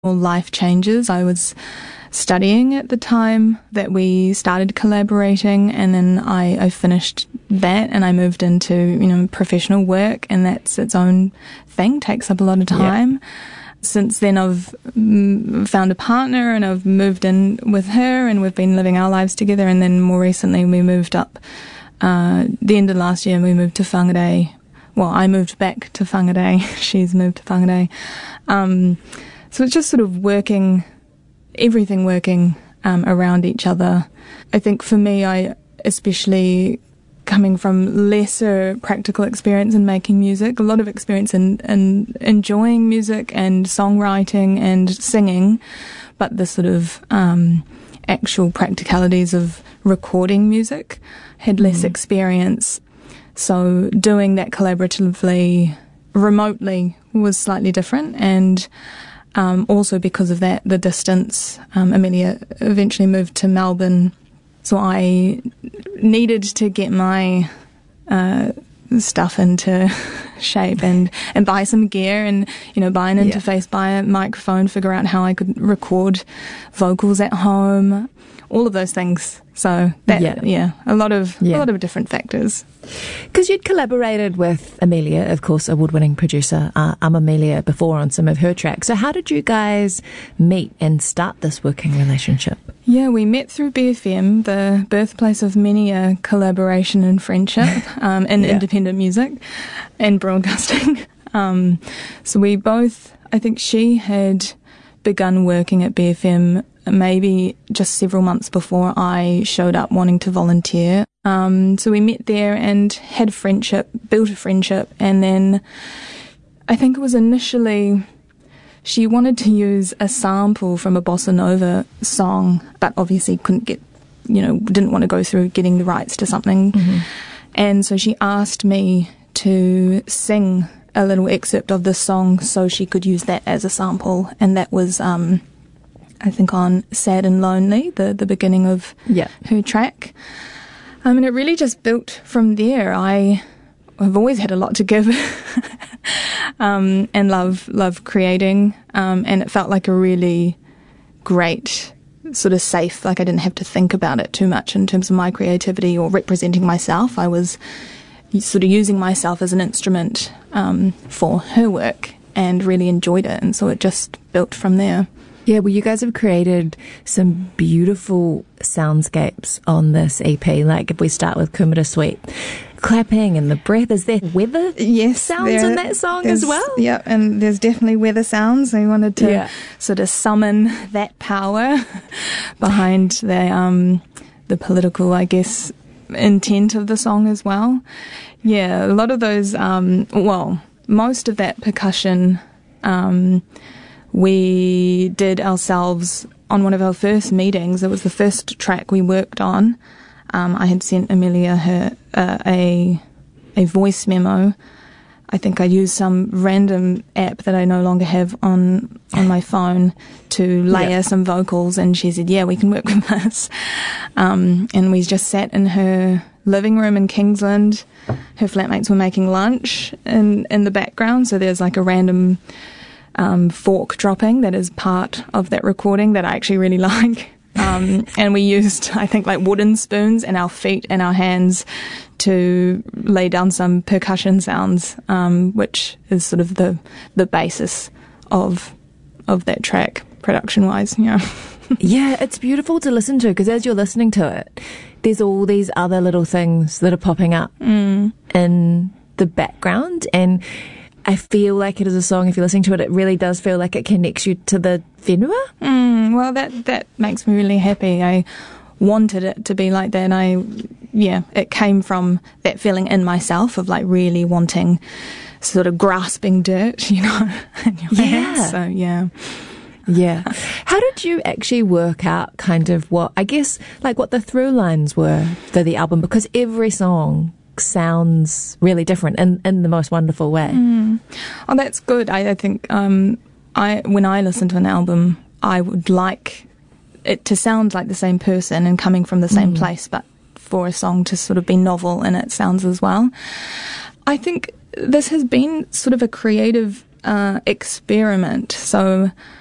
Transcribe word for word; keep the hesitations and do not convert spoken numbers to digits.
Or life changes. I was studying at the time that we started collaborating, and then I, I finished that and I moved into, you know, professional work, and that's its own thing, takes up a lot of time. Yeah. Since then I've mm, found a partner and I've moved in with her and we've been living our lives together, and then more recently we moved up, uh, the end of last year we moved to Whangarei. Well, I moved back to Whangarei, she's moved to Whangarei. Um, so it's just sort of working, everything working um, around each other. I think for me, I especially coming from lesser practical experience in making music, a lot of experience in, in enjoying music and songwriting and singing, but the sort of um, actual practicalities of recording music had less mm. experience. So doing that collaboratively, remotely, was slightly different, and um, also because of that, the distance, um, Amelia eventually moved to Melbourne, so I needed to get my uh, stuff into shape and, and buy some gear and, you know, buy an interface, yeah. buy a microphone, figure out how I could record vocals at home, all of those things. So that, yeah, yeah a lot of yeah. a lot of different factors. Because you'd collaborated with Amelia, of course, award-winning producer uh, I'm Amelia, before on some of her tracks. So how did you guys meet and start this working relationship? Yeah, we met through B F M, the birthplace of many a collaboration and friendship um, in yeah. independent music and broadcasting. um, so we both, I think she had begun working at B F M maybe just several months before I showed up wanting to volunteer. Um, so we met there and had friendship, built a friendship, and then I think it was initially she wanted to use a sample from a bossa nova song, but obviously couldn't get, you know, didn't want to go through getting the rights to something. Mm-hmm. And so she asked me to sing a little excerpt of the song so she could use that as a sample, and that was um I think on Sad and Lonely, the, the beginning of yeah. her track. Um, and it really just built from there. I, I've always had a lot to give um, and love love creating. Um, and it felt like a really great, sort of safe, like I didn't have to think about it too much in terms of my creativity or representing myself. I was sort of using myself as an instrument um, for her work and really enjoyed it. And so it just built from there. Yeah, well, you guys have created some beautiful soundscapes on this E P. Like, if we start with Kumara Sweet, clapping and the breath, is there weather yes, sounds there, in that song as well? Yeah, and there's definitely weather sounds. I wanted to yeah. sort of summon that power behind the um, the political, I guess, intent of the song as well. Yeah, a lot of those, um, well, most of that percussion Um, we did ourselves on one of our first meetings. It was the first track we worked on. Um, I had sent Amelia her uh, a a voice memo. I think I used some random app that I no longer have on on my phone to layer yep. some vocals, and she said, "Yeah, we can work with this." Um, and we just sat in her living room in Kingsland. Her flatmates were making lunch in in the background, so there's like a random Um, fork dropping that is part of that recording that I actually really like. Um, and we used, I think, like wooden spoons and our feet and our hands to lay down some percussion sounds, um, which is sort of the the basis of of that track, production-wise. Yeah, yeah, it's beautiful to listen to, because as you're listening to it, there's all these other little things that are popping up mm. in the background, and I feel like it is a song, if you're listening to it, it really does feel like it connects you to the whenua. Mm, well, that, that makes me really happy. I wanted it to be like that. And I, yeah, it came from that feeling in myself of like really wanting, sort of grasping dirt, you know, in your yeah. hands. So, yeah. Yeah. How did you actually work out kind of what, I guess, like what the through lines were for the album? Because every song sounds really different in, in the most wonderful way. Mm. Oh, that's good. I, I think um, I when I listen to an album, I would like it to sound like the same person and coming from the same mm. place, but for a song to sort of be novel in its sounds as well. I think this has been sort of a creative uh, experiment. So